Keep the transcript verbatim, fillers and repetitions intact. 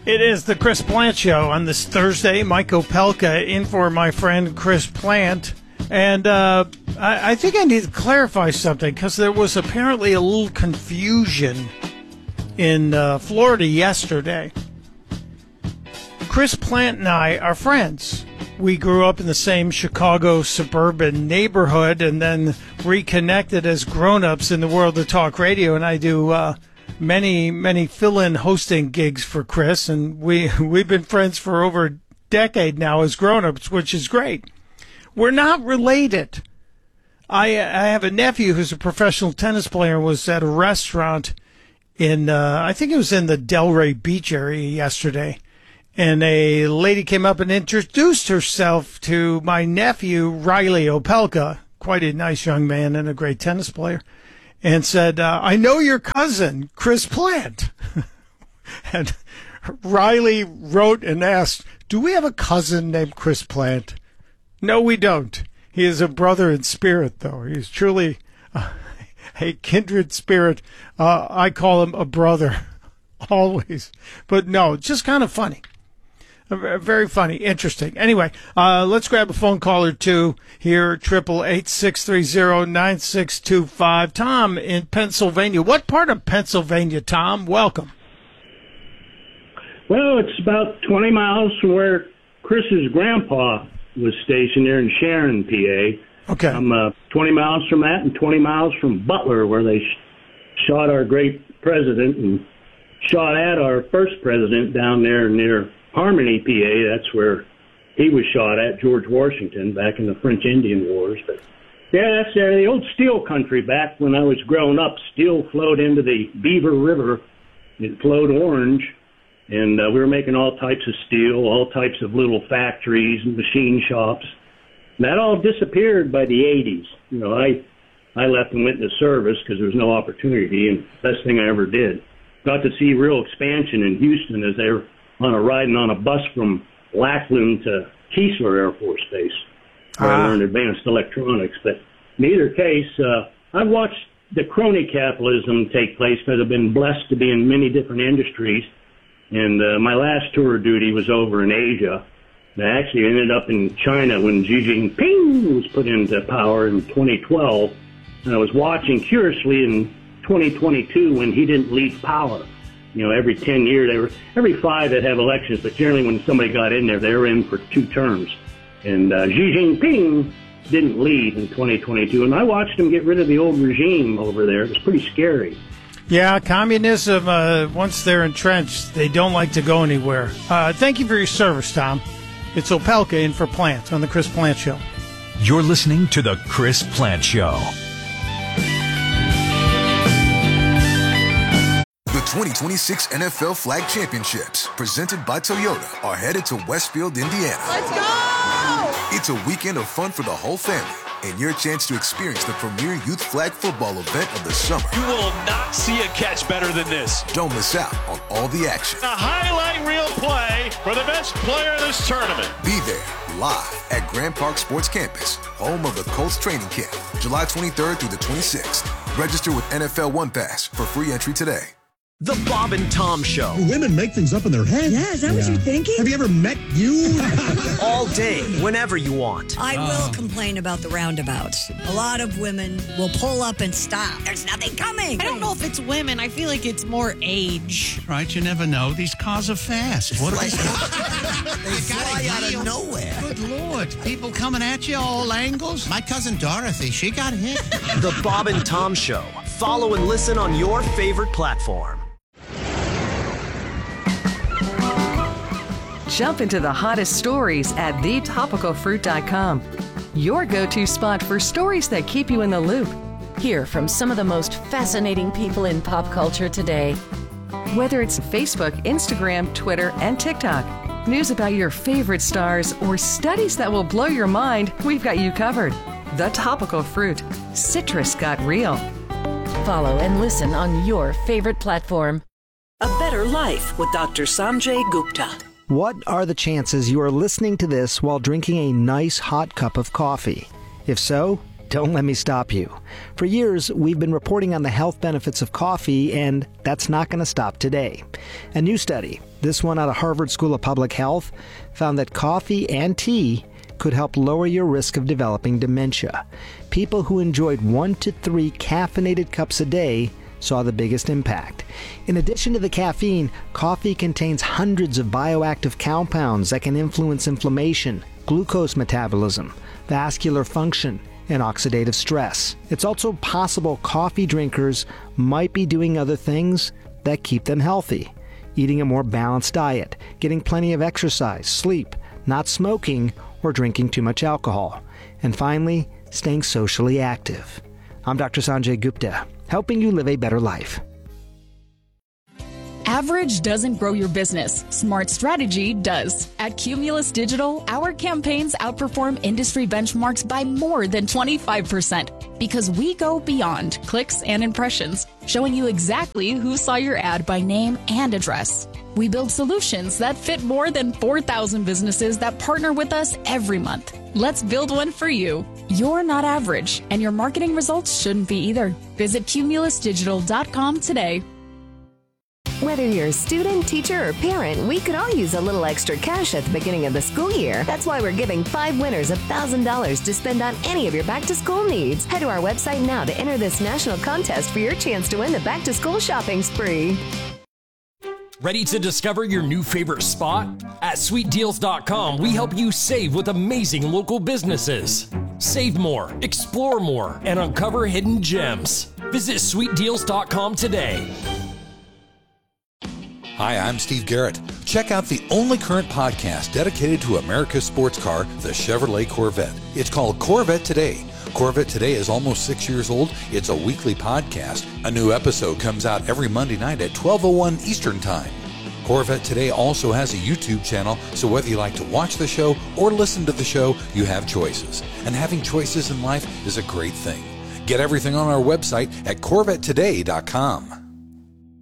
It is the Chris Plant Show on this Thursday. Mike Opelka in for my friend Chris Plant. And uh, I, I think I need to clarify something because there was apparently a little confusion in uh, Florida yesterday. Chris Plant and I are friends. We grew up in the same Chicago suburban neighborhood and then reconnected as grown-ups in the world of talk radio. And I do uh, many, many fill-in hosting gigs for Chris. And we, we've been friends for over a decade now as grown-ups, which is great. We're not related. I, I have a nephew who's a professional tennis player and was at a restaurant in, uh, I think it was in the Delray Beach area yesterday. And a lady came up and introduced herself to my nephew, Riley Opelka, quite a nice young man and a great tennis player, and said, uh, I know your cousin, Chris Plant. And Riley wrote and asked, do we have a cousin named Chris Plant? No, we don't. He is a brother in spirit, though. He's truly uh, a kindred spirit. Uh, I call him a brother always. But no, just kind of funny. Very funny, interesting. Anyway, uh, let's grab a phone call or two here, triple eight six three zero nine six two five. Tom in Pennsylvania. What part of Pennsylvania, Tom? Welcome. Well, it's about twenty miles from where Chris's grandpa was stationed there in Sharon, P A. Okay. I'm uh, twenty miles from that and twenty miles from Butler, where they sh- shot our great president and shot at our first president down there near Harmony, P A. That's where he was shot at, George Washington, back in the French Indian Wars. But yeah, that's uh, the old steel country. Back when I was growing up, steel flowed into the Beaver River. It flowed orange, and uh, we were making all types of steel, all types of little factories and machine shops. And that all disappeared by the eighties. You know, I I left and went into service because there was no opportunity, and best thing I ever did. Got to see real expansion in Houston as they were on a riding on a bus from Lackland to Keesler Air Force Base, where ah. I learned advanced electronics. But in either case, uh, I've watched the crony capitalism take place because I've been blessed to be in many different industries. And uh, my last tour of duty was over in Asia. And I actually ended up in China when Xi Jinping was put into power in twenty twelve. And I was watching curiously in twenty twenty-two when he didn't leave power. You know, every ten years, they were every five they'd have elections, but generally when somebody got in there, they were in for two terms. And uh, Xi Jinping didn't leave in twenty twenty-two, and I watched him get rid of the old regime over there. It was pretty scary. Yeah, communism, uh, once they're entrenched, they don't like to go anywhere. Uh, thank you for your service, Tom. It's Opelka in for Plant on the Chris Plant Show. You're listening to the Chris Plant Show. The twenty twenty-six N F L Flag Championships, presented by Toyota, are headed to Westfield, Indiana. Let's go! It's a weekend of fun for the whole family, and your chance to experience the premier youth flag football event of the summer. You will not see a catch better than this. Don't miss out on all the action. A highlight reel play for the best player in this tournament. Be there, live at Grand Park Sports Campus, home of the Colts training camp, July twenty-third through the twenty-sixth. Register with N F L One Pass for free entry today. The Bob and Tom Show. Women make things up in their head. Yeah, is that yeah. what you're thinking? Have you ever met you? All day, whenever you want. I oh. will complain about the roundabouts. A lot of women will pull up and stop. There's nothing coming. I don't know if it's women. I feel like it's more age. Right, you never know. These cars are fast. What like, they fly out of nowhere. Good Lord. People coming at you all angles. My cousin Dorothy, she got hit. The Bob and Tom Show. Follow and listen on your favorite platform. Jump into the hottest stories at the topical fruit dot com. Your go-to spot for stories that keep you in the loop. Hear from some of the most fascinating people in pop culture today. Whether it's Facebook, Instagram, Twitter, and TikTok, news about your favorite stars, or studies that will blow your mind, we've got you covered. The Topical Fruit. Citrus got real. Follow and listen on your favorite platform. A Better Life with Doctor Sanjay Gupta. What are the chances you are listening to this while drinking a nice hot cup of coffee? If so, don't let me stop you. For years, we've been reporting on the health benefits of coffee, and that's not going to stop today. A new study, this one out of Harvard School of Public Health, found that coffee and tea could help lower your risk of developing dementia. People who enjoyed one to three caffeinated cups a day saw the biggest impact. In addition to the caffeine, coffee contains hundreds of bioactive compounds that can influence inflammation, glucose metabolism, vascular function, and oxidative stress. It's also possible coffee drinkers might be doing other things that keep them healthy. Eating a more balanced diet, getting plenty of exercise, sleep, not smoking, or drinking too much alcohol. And finally, staying socially active. I'm Doctor Sanjay Gupta, helping you live a better life. Average doesn't grow your business. Smart strategy does. At Cumulus Digital, our campaigns outperform industry benchmarks by more than twenty-five percent because we go beyond clicks and impressions, showing you exactly who saw your ad by name and address. We build solutions that fit more than four thousand businesses that partner with us every month. Let's build one for you. You're not average, and your marketing results shouldn't be either. Visit cumulus digital dot com today. Whether you're a student, teacher, or parent, we could all use a little extra cash at the beginning of the school year. That's why we're giving five winners one thousand dollars to spend on any of your back-to-school needs. Head to our website now to enter this national contest for your chance to win the back-to-school shopping spree. Ready to discover your new favorite spot? At sweet deals dot com, we help you save with amazing local businesses. Save more, explore more, and uncover hidden gems. Visit sweet deals dot com today. Hi, I'm Steve Garrett. Check out the only current podcast dedicated to America's sports car, the Chevrolet Corvette. It's called Corvette Today. Corvette Today is almost six years old. It's a weekly podcast. A new episode comes out every Monday night at twelve oh one Eastern Time. Corvette Today also has a YouTube channel, so whether you like to watch the show or listen to the show, you have choices. And having choices in life is a great thing. Get everything on our website at corvette today dot com.